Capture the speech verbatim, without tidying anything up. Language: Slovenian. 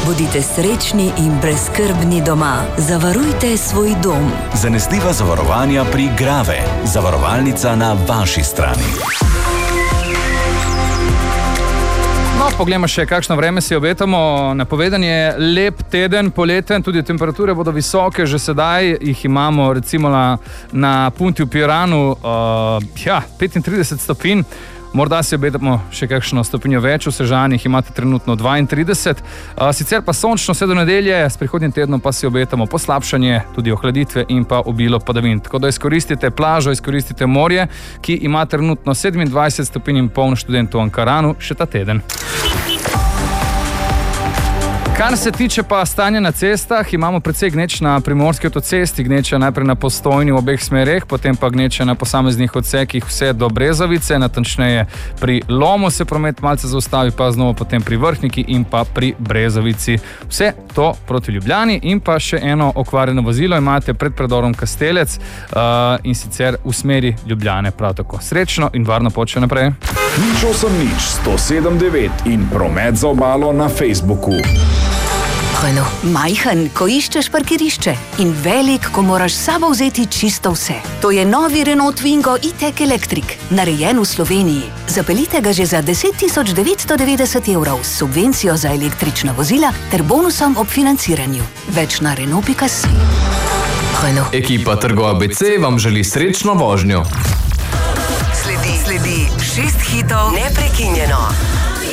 Bodite srečni in brezskrbni doma. Zavarujte svoj dom. Zanesljiva zavarovanja pri Grave. Zavarovalnica na vaši strani. No, poglejmo še, kakšno vreme si obetamo. Napovedan je lep teden, poleten, tudi temperature bodo visoke, že sedaj jih imamo recimo na, na Punti v Piranu, uh, ja, petintrideset stopinj. Morda si obetamo še kakšno stopinjo več, v Sežanjih imate trenutno dvaintrideset. Uh, sicer pa sončno vse do nedelje, s prihodnjim tednom pa si obetamo poslabšanje, tudi ohladitve in pa obilo padavin. Tako da izkoristite plažo, izkoristite morje, ki ima trenutno sedemindvajset stopinj in poln študent v Ankaranu še ta teden. Kar se tiče pa stanja na cestah, imamo precej gneč na primorski avtocesti, gneča najprej na Postojni v obeh smereh, potem pa gneča na posameznih odsekih vse do Brezovice, natančneje pri Lomu se promet malce zaustavi, pa znova potem pri Vrhniki in pa pri Brezovici. Vse to proti Ljubljani in pa še eno okvarjeno vozilo imate pred predorom Kastelec uh, in sicer v smeri Ljubljane prav tako. Srečno in varno pot še naprej. Nič osem nič, sto sedem devet in promet za obalo na Facebooku. Renault. Majhen, ko iščeš parkirišče in velik, ko moraš s sabo vzeti čisto vse. To je novi Renault Twingo e-tech Electric, narejen v Sloveniji. Zapeljite ga že za deset tisoč devetsto devetdeset evrov s subvencijo za električna vozila ter bonusom ob financiranju. Več na Renault pika si. Renault. Ekipa Trgo A B C vam želi srečno vožnjo. Sledi, sledi šest hitov neprekinjeno.